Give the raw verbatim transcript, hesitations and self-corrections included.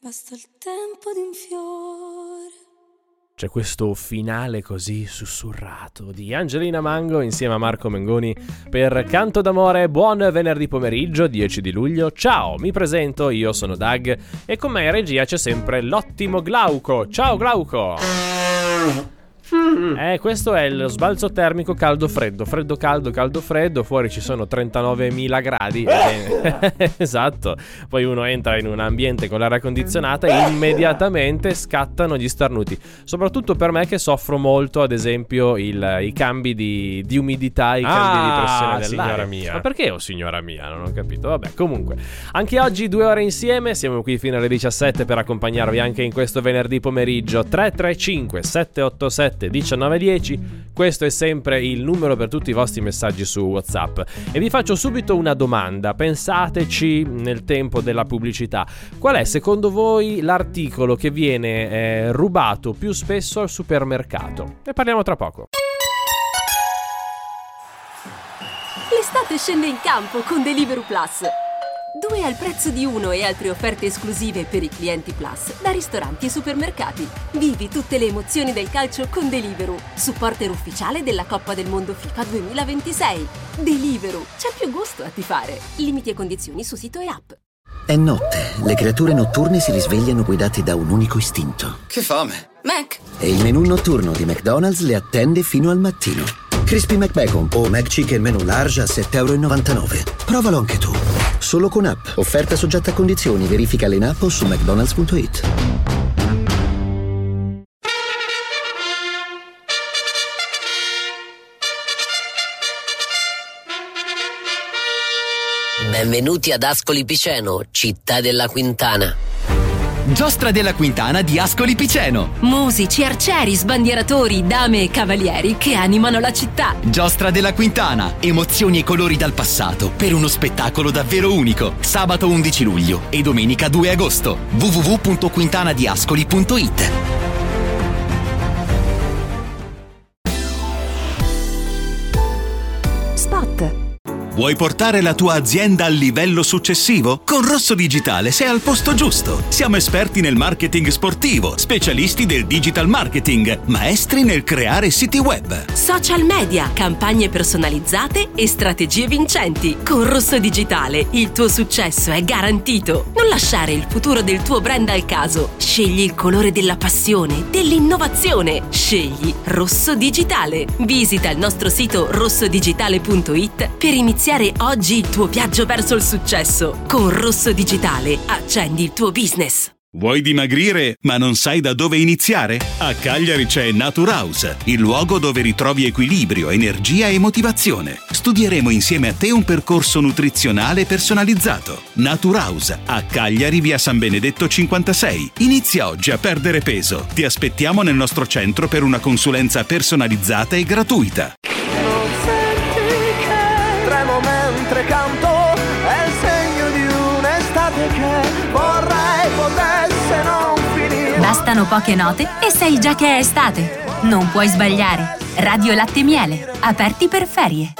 basta il tempo di un fiore. C'è questo finale così sussurrato di Angelina Mango insieme a Marco Mengoni per Canto d'amore. Buon venerdì pomeriggio, dieci di luglio. Ciao, mi presento, io sono Doug e con me in regia c'è sempre l'ottimo Glauco. Ciao Glauco! Eh, questo è lo sbalzo termico caldo-freddo, freddo-caldo, caldo-freddo. Fuori ci sono trentanovemila gradi. Eh, esatto. Poi uno entra in un ambiente con l'aria condizionata e immediatamente scattano gli starnuti. Soprattutto per me che soffro molto, ad esempio, il, i cambi di, di umidità, i cambi ah, di pressione dell'aria. Signora mia. Ma perché, oh signora mia? Non ho capito. Vabbè, comunque. Anche oggi due ore insieme. Siamo qui fino alle diciassette per accompagnarvi anche in questo venerdì pomeriggio. Tre tre cinque sette otto sette diciannove dieci. Questo è sempre il numero per tutti i vostri messaggi su WhatsApp. E vi faccio subito una domanda. Pensateci nel tempo della pubblicità. Qual è secondo voi l'articolo che viene eh, rubato più spesso al supermercato? Ne parliamo tra poco. L'estate scende in campo con Deliveroo Plus. Due al prezzo di uno e altre offerte esclusive per i clienti Plus da ristoranti e supermercati. Vivi tutte le emozioni del calcio con Deliveroo, supporter ufficiale della Coppa del Mondo FIFA duemilaventisei. Deliveroo, c'è più gusto a tifare. Limiti e condizioni su sito e app. È notte, le creature notturne si risvegliano guidate da un unico istinto. Che fame! Mac! E il menù notturno di McDonald's le attende fino al mattino. Crispy McBacon o McChicken menù large a sette e novantanove euro. Provalo anche tu. Solo con app. Offerta soggetta a condizioni. Verificale in app o su mcdonalds punto it. Benvenuti ad Ascoli Piceno, città della Quintana. Giostra della Quintana di Ascoli Piceno. Musici, arcieri, sbandieratori, dame e cavalieri che animano la città. Giostra della Quintana, emozioni e colori dal passato per uno spettacolo davvero unico. Sabato undici luglio e domenica due agosto. w w w punto quintanadiascoli punto it. Spot. Vuoi portare la tua azienda al livello successivo? Con Rosso Digitale sei al posto giusto. Siamo esperti nel marketing sportivo, specialisti del digital marketing, maestri nel creare siti web, Social media, campagne personalizzate e strategie vincenti. Con Rosso Digitale il tuo successo è garantito. Non lasciare il futuro del tuo brand al caso. Scegli il colore della passione, dell'innovazione. Scegli Rosso Digitale. Visita il nostro sito rosso digitale punto it per iniziare oggi il tuo viaggio verso il successo. Con Rosso Digitale accendi il tuo business. Vuoi dimagrire ma non sai da dove iniziare? A Cagliari c'è Naturhouse, il luogo dove ritrovi equilibrio, energia e motivazione. Studieremo insieme a te un percorso nutrizionale personalizzato. Naturhouse, a Cagliari via San Benedetto cinquantasei. Inizia oggi a perdere peso. Ti aspettiamo nel nostro centro per una consulenza personalizzata e gratuita. Mentre canto è il segno di un'estate che vorrei potesse non finire. Bastano poche note e sai già che è estate. Non puoi sbagliare. Radio Latte Miele, aperti per ferie.